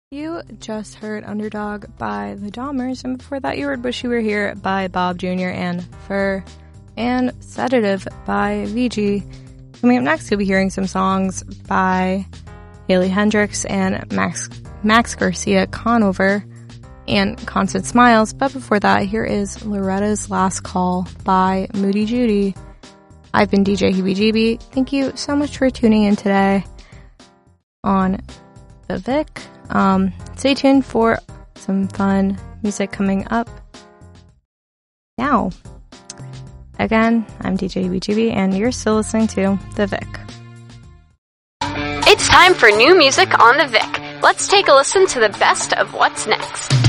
You just heard Underdog by the Dahmers, and before that you heard Wish You Were Here by Bob Jr. and Fur, and Sedative by VG. Coming up next, you'll be hearing some songs by Haley Hendricks and Max Garcia Conover and Constant Smiles, but before that, here is Loretta's Last Call by Moody Judy. I've been DJ Heebie-Jeebie. Thank you so much for tuning in today on The Vic. Stay tuned for some fun music coming up now. Again, I'm DJ Heebie-Jeebie, and you're still listening to The Vic. It's time for new music on The Vic. Let's take a listen to the best of what's next.